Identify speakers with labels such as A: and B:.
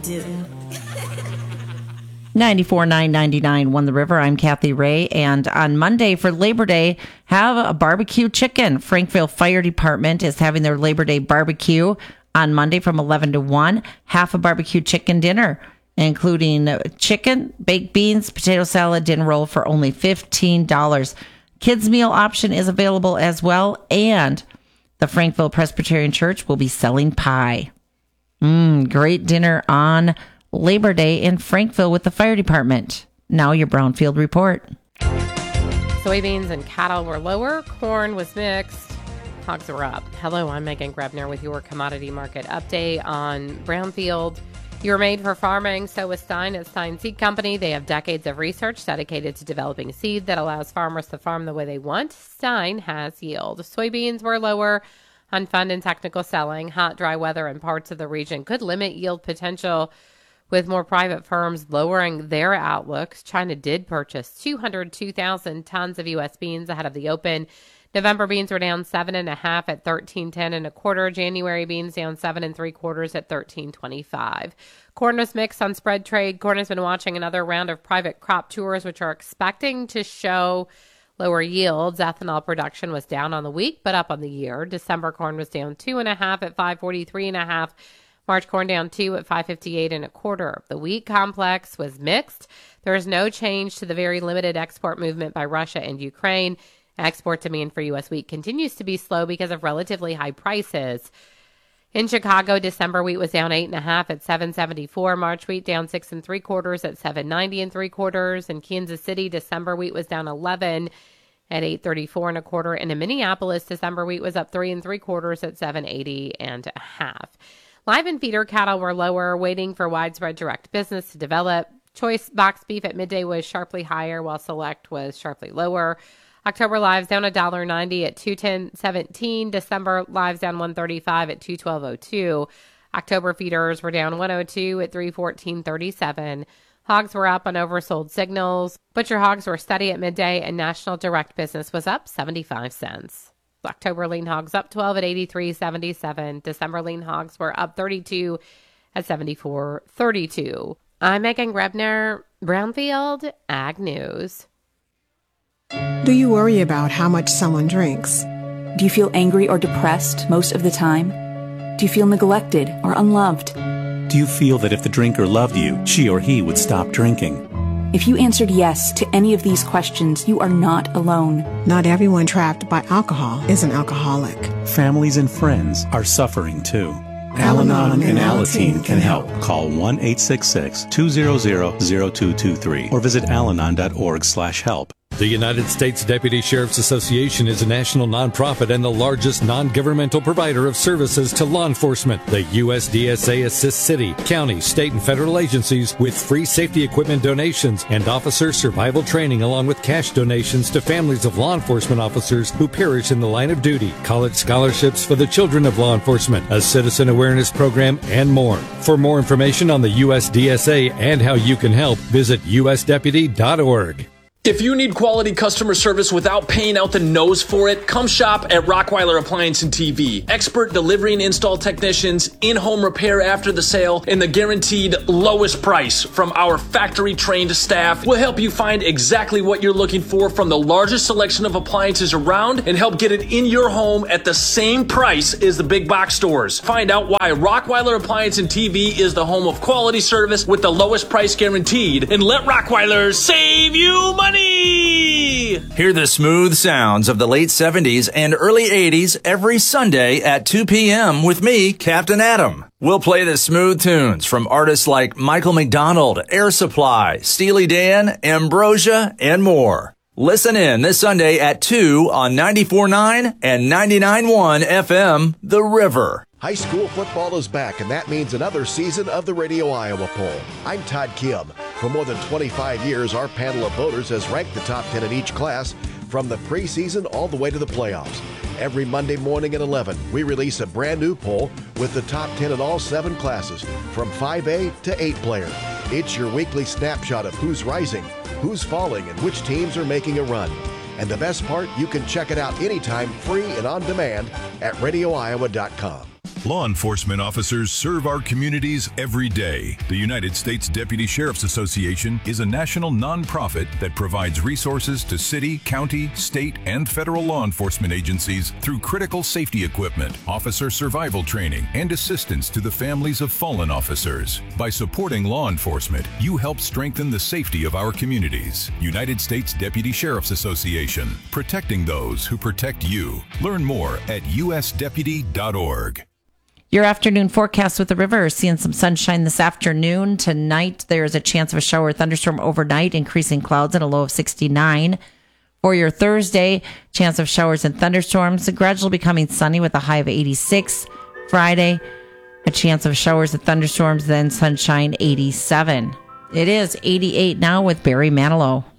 A: didn't.
B: 94.999 won the river. I'm Kathy Ray. And on Monday for Labor Day, have a barbecue chicken. Frankville Fire Department is having their Labor Day barbecue on Monday from 11 to 1. Half a barbecue chicken dinner, including chicken, baked beans, potato salad, dinner roll for only $15. Kids meal option is available as well. And the Frankville Presbyterian Church will be selling pie. Great dinner on Labor Day in Frankville with the fire department. Now your Brownfield report.
C: Soybeans and cattle were lower. Corn was mixed. Hogs were up. Hello, I'm Megan Grebner with your commodity market update on Brownfield. You're made for farming. So is Stein at Stein Seed Company. They have decades of research dedicated to developing seed that allows farmers to farm the way they want. Stein has yield. Soybeans were lower on fund and technical selling. Hot, dry weather in parts of the region could limit yield potential, with more private firms lowering their outlooks. China did purchase 202,000 tons of U.S. beans ahead of the open. November beans were down 7.5 at $13.10 January beans down 7 3/4 at $13.25. Corn was mixed on spread trade. Corn has been watching another round of private crop tours, which are expecting to show lower yields. Ethanol production was down on the week, but up on the year. December corn was down 2.5 at 543.5. March corn down 2 at 558.25. The wheat complex was mixed. There is no change to the very limited export movement by Russia and Ukraine. Export demand for U.S. wheat continues to be slow because of relatively high prices. In Chicago, December wheat was down 8.5 at 774. March wheat down 6 3/4 at 790 3/4. In Kansas City, December wheat was down 11 at 834.25. And in Minneapolis, December wheat was up 3 3/4 at 780.5. Live and feeder cattle were lower, waiting for widespread direct business to develop. Choice box beef at midday was sharply higher, while select was sharply lower. October lives down $1.90 at $210.17. December lives down $1.35 at $212.02. October feeders were down $102 at $314.37. Hogs were up on oversold signals. Butcher hogs were steady at midday, and national direct business was up 75 cents. October lean hogs up 12 at 83.77. December lean hogs were up 32 at 74.32. I'm Megan Grebner, Brownfield Ag News.
D: Do you worry about how much someone drinks?
E: Do you feel angry or depressed most of the time? Do you feel neglected or unloved?
F: Do you feel that if the drinker loved you, she or he would stop drinking?
E: If you answered yes to any of these questions, you are not alone.
D: Not everyone trapped by alcohol is an alcoholic.
F: Families and friends are suffering too.
D: Al-Anon and Alateen can help.
F: Call 1-866-200-0223 or visit alanon.org/help.
G: The United States Deputy Sheriff's Association is a national nonprofit and the largest non-governmental provider of services to law enforcement. The USDSA assists city, county, state, and federal agencies with free safety equipment donations and officer survival training, along with cash donations to families of law enforcement officers who perish in the line of duty, college scholarships for the children of law enforcement, a citizen awareness program, and more. For more information on the USDSA and how you can help, visit usdeputy.org.
H: If you need quality customer service without paying out the nose for it, come shop at Rockweiler Appliance and TV. Expert delivery and install technicians, in-home repair after the sale, and the guaranteed lowest price from our factory-trained staff will help you find exactly what you're looking for from the largest selection of appliances around and help get it in your home at the same price as the big box stores. Find out why Rockweiler Appliance and TV is the home of quality service with the lowest price guaranteed, and let Rockweiler save you money!
I: Hear the smooth sounds of the late 70s and early 80s every Sunday at 2 p.m. with me, Captain Adam. We'll play the smooth tunes from artists like Michael McDonald, Air Supply, Steely Dan, Ambrosia, and more. Listen in this Sunday at 2 on 94.9 and 99.1 FM, The River.
J: High school football is back, and that means another season of the Radio Iowa Poll. I'm Todd Kim. For more than 25 years, our panel of voters has ranked the top 10 in each class from the preseason all the way to the playoffs. Every Monday morning at 11, we release a brand new poll with the top 10 in all 7 classes, from 5A to 8 player. It's your weekly snapshot of who's rising, who's falling, and which teams are making a run. And the best part, you can check it out anytime, free and on demand at radioiowa.com.
A: Law enforcement officers serve our communities every day. The United States Deputy Sheriff's Association is a national nonprofit that provides resources to city, county, state, and federal law enforcement agencies through critical safety equipment, officer survival training, and assistance to the families of fallen officers. By supporting law enforcement, you help strengthen the safety of our communities. United States Deputy Sheriff's Association, protecting those who protect you. Learn more at usdeputy.org.
B: Your afternoon forecast with the river. Seeing some sunshine this afternoon. Tonight, there's a chance of a shower or thunderstorm overnight, increasing clouds and a low of 69. For your Thursday, chance of showers and thunderstorms, gradually becoming sunny with a high of 86. Friday, a chance of showers and thunderstorms, then sunshine, 87. It is 88 now with Barry Manilow.